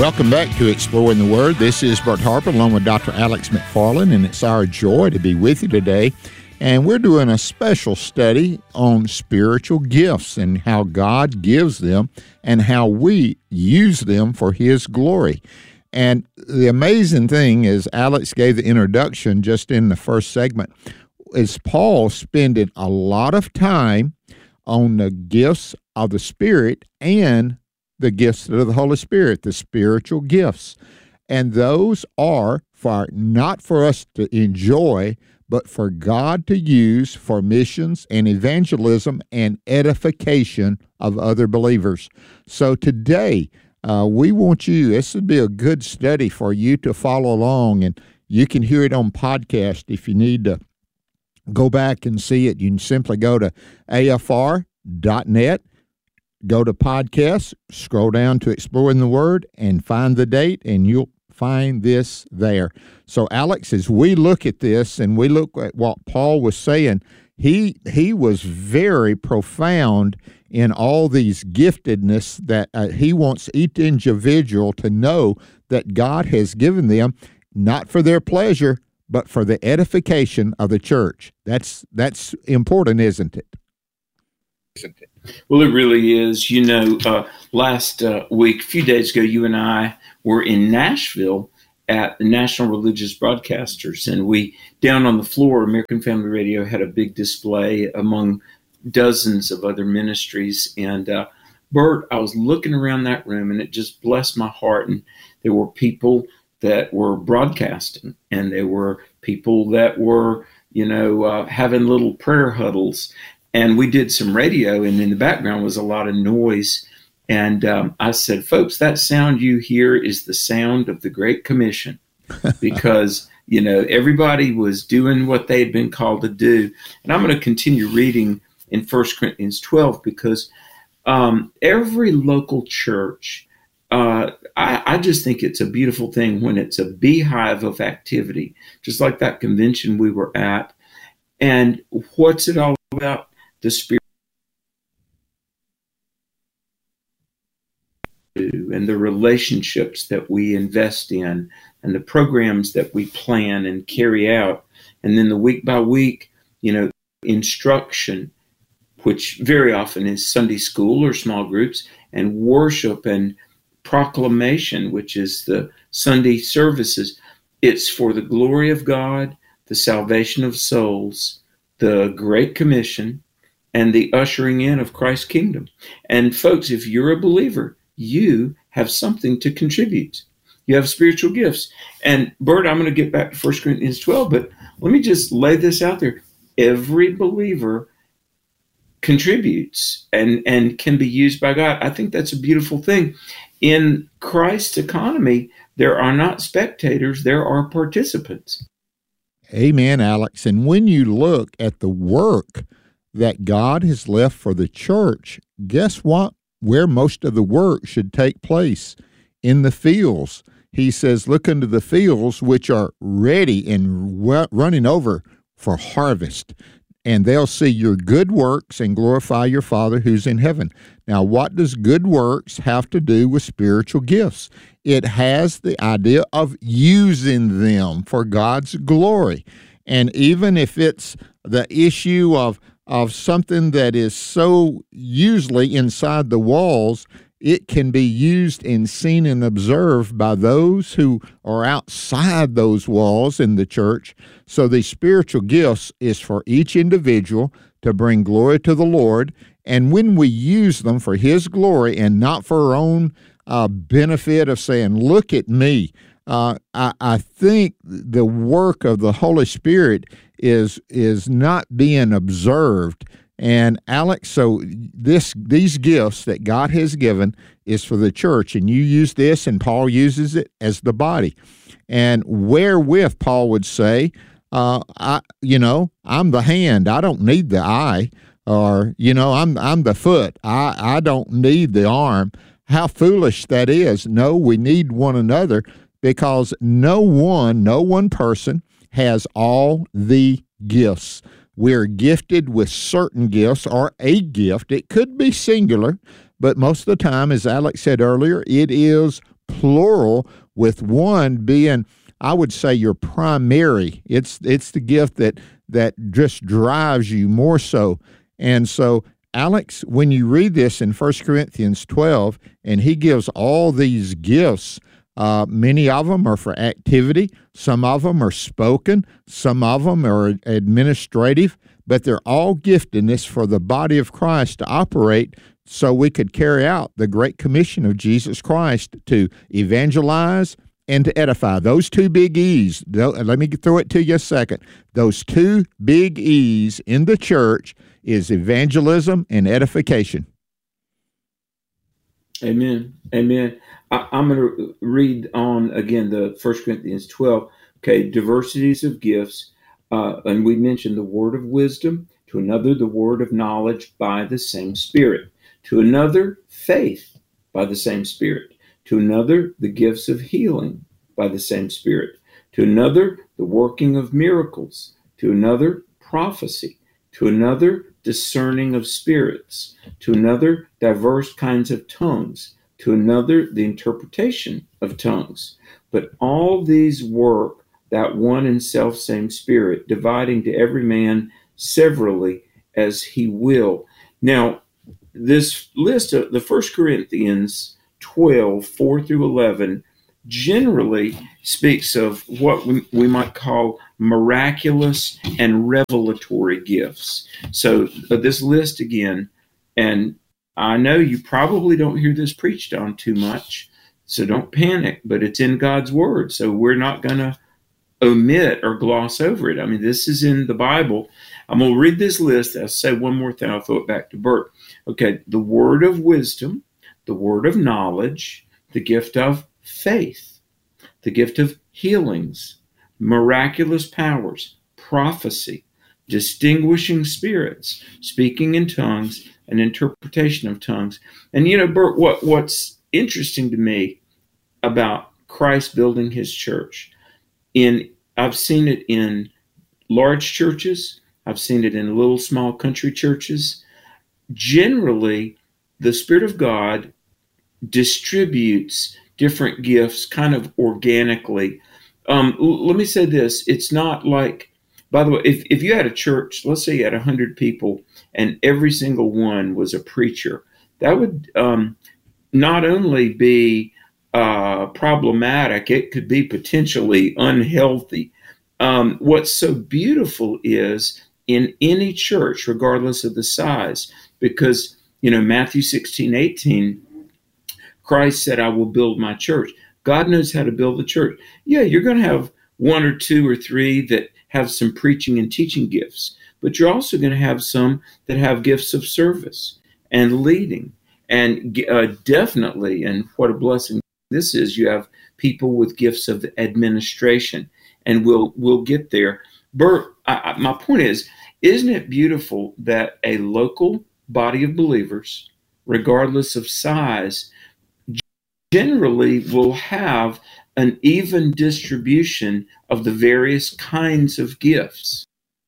Welcome back to Exploring the Word. This is Bert Harper along with Dr. Alex McFarland, and it's our joy to be with you today. And we're doing a special study on spiritual gifts and how God gives them and how we use them for His glory. And the amazing thing is, Alex gave the introduction just in the first segment, is Paul spending a lot of time on the gifts of the Spirit and the gifts of the Holy Spirit, the spiritual gifts. And those are not for us to enjoy, but for God to use for missions and evangelism and edification of other believers. So today, we want you, this would be a good study for you to follow along, and you can hear it on podcast. If you need to go back and see it, you can simply go to afr.net, go to podcasts, scroll down to Exploring the Word, and find the date, and you'll find this there. So, Alex, as we look at this and we look at what Paul was saying, he was very profound in all these giftedness that he wants each individual to know that God has given them, not for their pleasure, but for the edification of the church. That's important, isn't it? Well, it really is. You know, last week, a few days ago, you and I were in Nashville at the National Religious Broadcasters, and we, down on the floor, American Family Radio had a big display among dozens of other ministries. And Bert, I was looking around that room, and it just blessed my heart. And there were people that were broadcasting, and there were people that were, having little prayer huddles. And we did some radio, and in the background was a lot of noise. And I said, folks, that sound you hear is the sound of the Great Commission, because, everybody was doing what they had been called to do. And I'm going to continue reading in 1 Corinthians 12, because every local church, I just think it's a beautiful thing when it's a beehive of activity, just like that convention we were at. And what's it all about? The Spirit and the relationships that we invest in and the programs that we plan and carry out. And then the week by week, instruction, which very often is Sunday school or small groups, and worship and proclamation, which is the Sunday services. It's for the glory of God, the salvation of souls, the Great Commission, and the ushering in of Christ's kingdom. And folks, if you're a believer, you have something to contribute. You have spiritual gifts. And Bert, I'm going to get back to 1 Corinthians 12, but let me just lay this out there. Every believer contributes and can be used by God. I think that's a beautiful thing. In Christ's economy, there are not spectators, there are participants. Amen, Alex. And when you look at the work that God has left for the church, guess what? Where most of the work should take place, in the fields. He says, look into the fields which are ready and running over for harvest, and they'll see your good works and glorify your Father who's in heaven. Now, what does good works have to do with spiritual gifts? It has the idea of using them for God's glory. And even if it's the issue of something that is so usually inside the walls, it can be used and seen and observed by those who are outside those walls in the church. So the spiritual gifts is for each individual to bring glory to the Lord. And when we use them for His glory and not for our own benefit of saying, look at me, I think the work of the Holy Spirit is not being observed. And Alex, so these gifts that God has given is for the church, and you use this, and Paul uses it as the body. And wherewith Paul would say, I'm the hand, I don't need the eye, or I'm the foot, I don't need the arm. How foolish that is. No, we need one another, because no one person has all the gifts. We're gifted with certain gifts, or a gift. It could be singular, but most of the time, as Alex said earlier, it is plural, with one being, I would say, your primary. It's the gift that just drives you more so. And so, Alex, when you read this in 1 Corinthians 12, and he gives all these gifts, many of them are for activity, some of them are spoken, some of them are administrative, but they're all giftedness for the body of Christ to operate so we could carry out the great commission of Jesus Christ to evangelize and to edify. Those two big E's, let me throw it to you a second. Those two big E's in the church is evangelism and edification. Amen. Amen. I'm going to read on again the 1 Corinthians 12. Okay, diversities of gifts. And we mentioned the word of wisdom, to another the word of knowledge by the same Spirit, to another faith by the same Spirit, to another the gifts of healing by the same Spirit, to another the working of miracles, to another prophecy, to another discerning of spirits, to another diverse kinds of tongues, to another the interpretation of tongues. But all these work that one and self-same Spirit, dividing to every man severally as he will. Now, this list of the 1 Corinthians 12, 4 through 11, generally speaks of what we might call miraculous and revelatory gifts. So this list again, and I know you probably don't hear this preached on too much, so don't panic, but it's in God's Word, so we're not going to omit or gloss over it. I mean, this is in the Bible. I'm going to read this list. I'll say one more thing. I'll throw it back to Bert. Okay, the word of wisdom, the word of knowledge, the gift of faith, the gift of healings, miraculous powers, prophecy, distinguishing spirits, speaking in tongues, and interpretation of tongues. And you know, Bert, what's interesting to me about Christ building his church, I've seen it in large churches, I've seen it in little small country churches. Generally, the Spirit of God distributes different gifts kind of organically. Let me say this. It's not like, by the way, if you had a church, let's say you had 100 people and every single one was a preacher, that would not only be problematic, it could be potentially unhealthy. What's so beautiful is in any church, regardless of the size, because, you know, Matthew 16:18, Christ said, I will build my church. God knows how to build the church. Yeah, you're going to have one or two or three that have some preaching and teaching gifts, but you're also going to have some that have gifts of service and leading. And definitely, and what a blessing this is, you have people with gifts of administration, and we'll get there. Bert, my point is, isn't it beautiful that a local body of believers, regardless of size, generally will have an even distribution of the various kinds of gifts?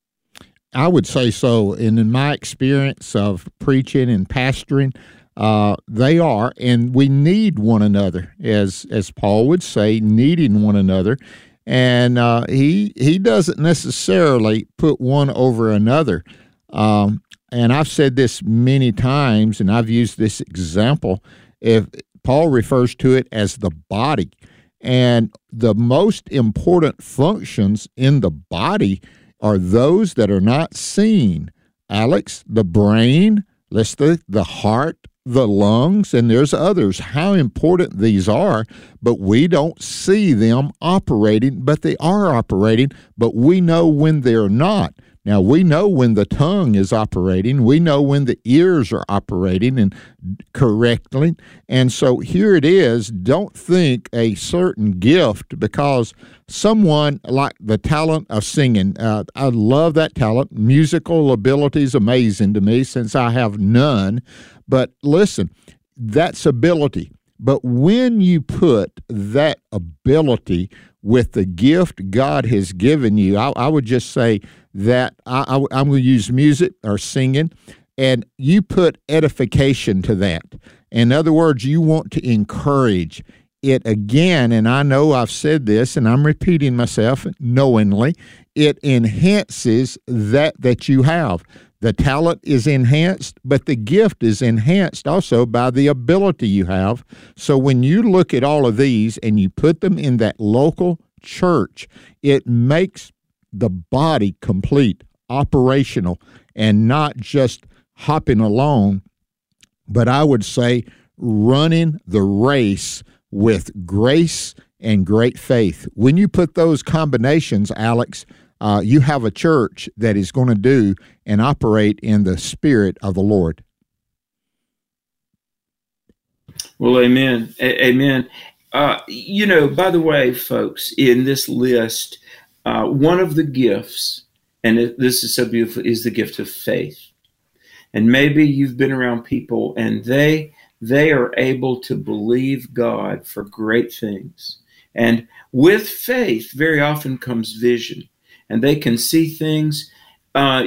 I would say so. And in my experience of preaching and pastoring, they are, and we need one another, as Paul would say, needing one another. And he doesn't necessarily put one over another. And I've said this many times, and I've used this example. If Paul refers to it as the body, and the most important functions in the body are those that are not seen. Alex, the brain, the heart, the lungs, and there's others, how important these are, but we don't see them operating, but they are operating, but we know when they're not. Now, we know when the tongue is operating. We know when the ears are operating and correctly. And so here it is. Don't think a certain gift because someone like the talent of singing. I love that talent. Musical ability is amazing to me since I have none. But listen, that's ability. But when you put that ability with the gift God has given you, I would just say that I'm going to use music or singing, and you put edification to that. In other words, you want to encourage, it again, and I know I've said this, and I'm repeating myself knowingly, it enhances that you have. The talent is enhanced, but the gift is enhanced also by the ability you have. So when you look at all of these and you put them in that local church, it makes the body complete, operational, and not just hopping along, but I would say running the race with grace and great faith. When you put those combinations, Alex, you have a church that is going to do and operate in the Spirit of the Lord. Well, amen. Amen. By the way, folks, in this list, one of the gifts, and this is so beautiful, is the gift of faith. And maybe you've been around people and they are able to believe God for great things. And with faith, very often comes vision. And they can see things. I've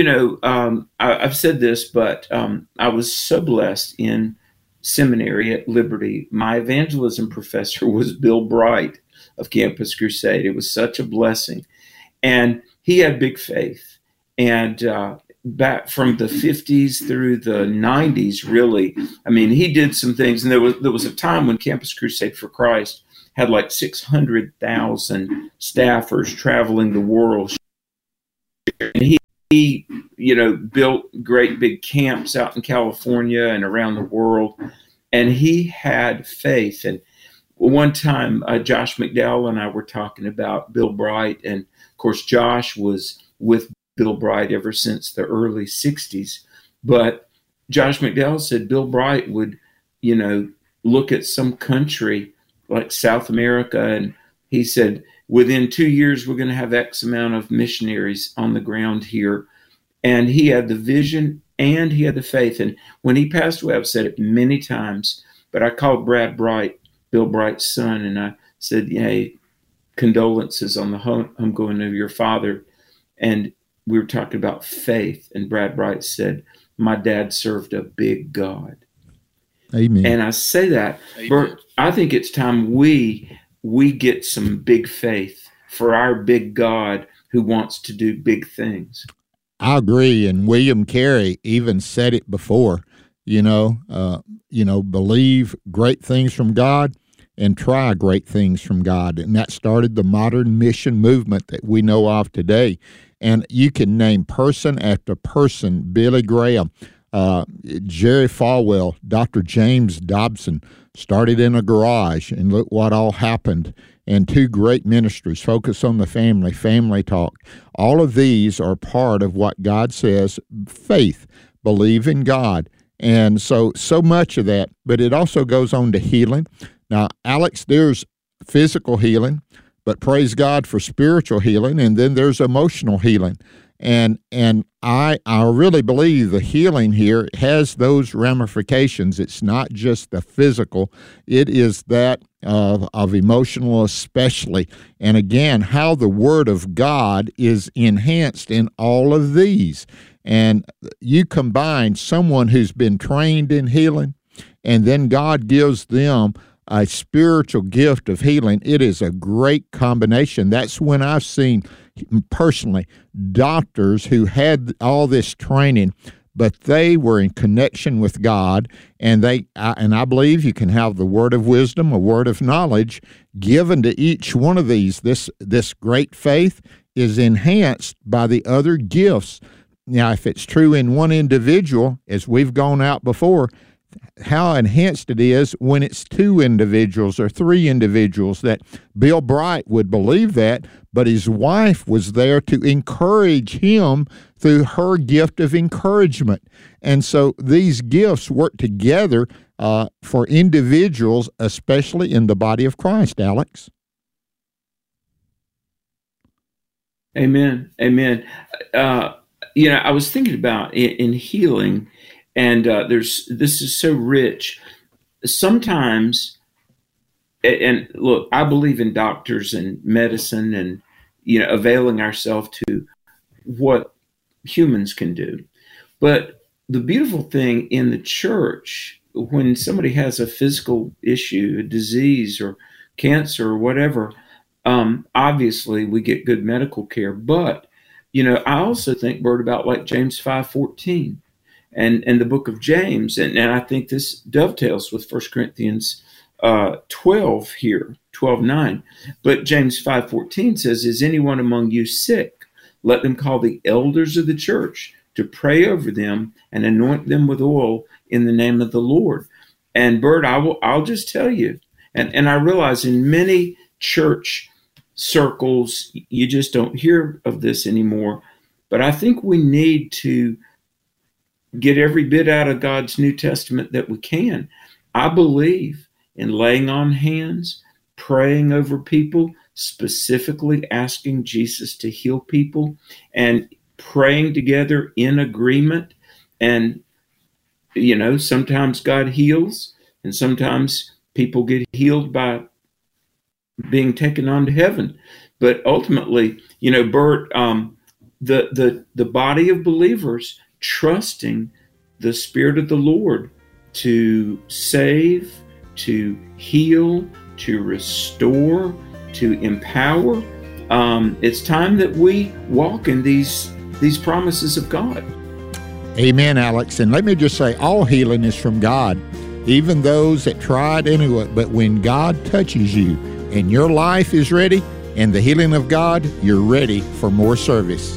said this, but I was so blessed in seminary at Liberty. My evangelism professor was Bill Bright of Campus Crusade. It was such a blessing. And he had big faith. And back from the 50s through the 90s, really, I mean, he did some things. And there was a time when Campus Crusade for Christ had like 600,000 staffers traveling the world. And he built great big camps out in California and around the world. And he had faith. And one time, Josh McDowell and I were talking about Bill Bright. And of course, Josh was with Bill Bright ever since the early 60s. But Josh McDowell said Bill Bright would, look at some country like South America, and he said, within 2 years, we're going to have X amount of missionaries on the ground here. And he had the vision and he had the faith. And when he passed away, I've said it many times, but I called Brad Bright, Bill Bright's son, and I said, hey, condolences on the homegoing of your father. And we were talking about faith. And Brad Bright said, my dad served a big God. Amen. And I say that, Bert, I think it's time we get some big faith for our big God who wants to do big things. I agree. And William Carey even said it before, believe great things from God and try great things from God. And that started the modern mission movement that we know of today. And you can name person after person, Billy Graham, Jerry Falwell, Dr. James Dobson, started in a garage, and look what all happened. And two great ministries, Focus on the Family, Family Talk. All of these are part of what God says, faith, believe in God. And so much of that, but it also goes on to healing. Now, Alex, there's physical healing, but praise God for spiritual healing, and then there's emotional healing. And I really believe the healing here has those ramifications. It's not just the physical. It is that of emotional especially. And again, how the Word of God is enhanced in all of these. And you combine someone who's been trained in healing, and then God gives them a spiritual gift of healing. It is a great combination. That's when I've seen personally doctors who had all this training, but they were in connection with God, and I believe you can have the word of wisdom, a word of knowledge given to each one of these. This great faith is enhanced by the other gifts. Now, if it's true in one individual, as we've gone out before, how enhanced it is when it's two individuals or three individuals. That Bill Bright would believe that, but his wife was there to encourage him through her gift of encouragement. And so these gifts work together for individuals, especially in the body of Christ, Alex. Amen. Amen. I was thinking about in healing, and this is so rich. Sometimes, and look, I believe in doctors and medicine, and availing ourselves to what humans can do. But the beautiful thing in the church when somebody has a physical issue, a disease or cancer or whatever, obviously we get good medical care. But, I also think, Bert, about like James 5:14 and the book of James. And I think this dovetails with 1 Corinthians 12 here, 12:9. But James 5:14 says, is anyone among you sick? Let them call the elders of the church to pray over them and anoint them with oil in the name of the Lord. And Bert, I'll just tell you, and I realize in many church circles, you just don't hear of this anymore. But I think we need to get every bit out of God's New Testament that we can. I believe in laying on hands, praying over people, specifically asking Jesus to heal people, and praying together in agreement. And, sometimes God heals, and sometimes people get healed by being taken on to heaven. But ultimately, Bert, the body of believers trusting the Spirit of the Lord to save, to heal, to restore, to empower. It's time that we walk in these promises of God. Amen, Alex. And let me just say, all healing is from God, even those that tried into it. But when God touches you and your life is ready and the healing of God, you're ready for more service.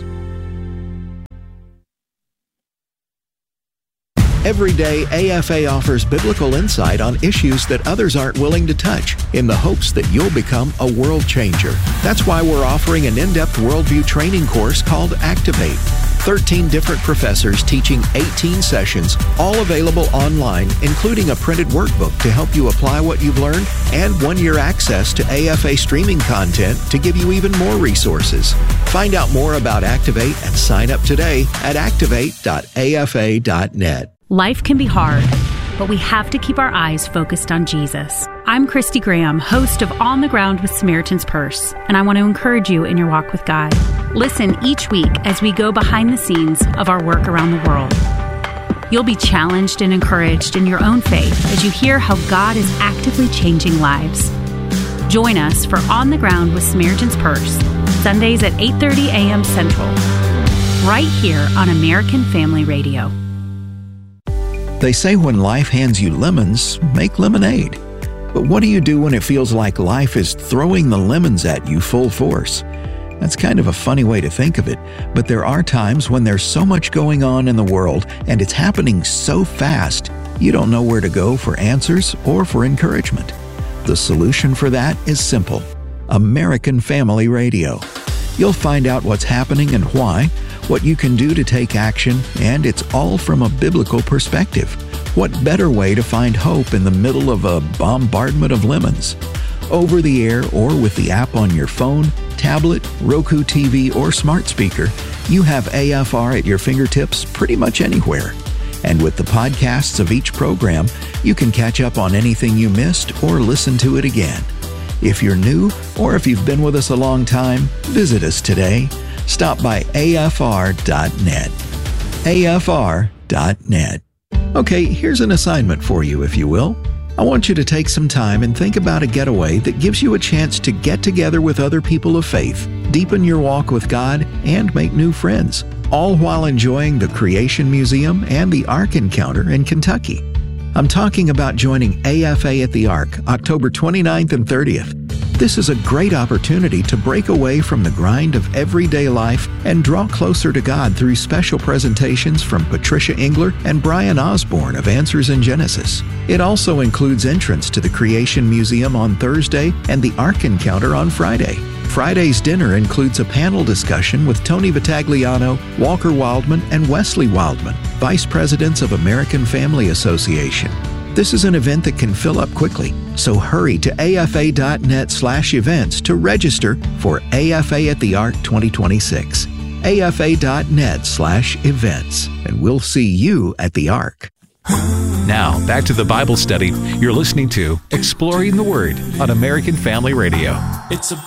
Every day, AFA offers biblical insight on issues that others aren't willing to touch in the hopes that you'll become a world changer. That's why we're offering an in-depth worldview training course called Activate. 13 different professors teaching 18 sessions, all available online, including a printed workbook to help you apply what you've learned and 1-year access to AFA streaming content to give you even more resources. Find out more about Activate and sign up today at activate.afa.net. Life can be hard, but we have to keep our eyes focused on Jesus. I'm Christy Graham, host of On the Ground with Samaritan's Purse, and I want to encourage you in your walk with God. Listen each week as we go behind the scenes of our work around the world. You'll be challenged and encouraged in your own faith as you hear how God is actively changing lives. Join us for On the Ground with Samaritan's Purse, Sundays at 8:30 a.m. Central, right here on American Family Radio. They say when life hands you lemons, make lemonade. But what do you do when it feels like life is throwing the lemons at you full force? That's kind of a funny way to think of it, but there are times when there's so much going on in the world and it's happening so fast, you don't know where to go for answers or for encouragement. The solution for that is simple: American Family Radio. You'll find out what's happening and why, what you can do to take action, and it's all from a biblical perspective. What better way to find hope in the middle of a bombardment of lemons? Over the air or with the app on your phone, tablet, Roku TV, or smart speaker, you have AFR at your fingertips pretty much anywhere. And with the podcasts of each program, you can catch up on anything you missed or listen to it again. If you're new or if you've been with us a long time, visit us today. Stop by afr.net. afr.net. Okay, here's an assignment for you, if you will. I want you to take some time and think about a getaway that gives you a chance to get together with other people of faith, deepen your walk with God, and make new friends, all while enjoying the Creation Museum and the Ark Encounter in Kentucky. I'm talking about joining AFA at the Ark, October 29th and 30th. This is a great opportunity to break away from the grind of everyday life and draw closer to God through special presentations from Patricia Engler and Brian Osborne of Answers in Genesis. It also includes entrance to the Creation Museum on Thursday and the Ark Encounter on Friday. Friday's dinner includes a panel discussion with Tony Vitagliano, Walker Wildman, and Wesley Wildman, Vice Presidents of American Family Association. This is an event that can fill up quickly, so hurry to afa.net/events to register for AFA at the Ark 2026. afa.net/events, and we'll see you at the Ark. Now, back to the Bible study. You're listening to Exploring the Word on American Family Radio.